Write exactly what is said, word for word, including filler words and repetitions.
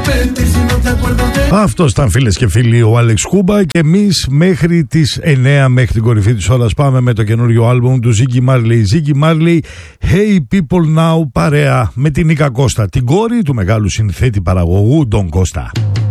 Αυτός ήταν, φίλες και φίλοι, ο Άλεξ Κούμπα, και εμείς μέχρι τις εννέα, μέχρι την κορυφή της ώρας, πάμε με το καινούριο άλμπουμ του Ziggy Marley. Ziggy Marley, Hey People Now, παρέα με την Νίκα Κώστα, την κόρη του μεγάλου συνθέτη παραγωγού Ντον Κώστα.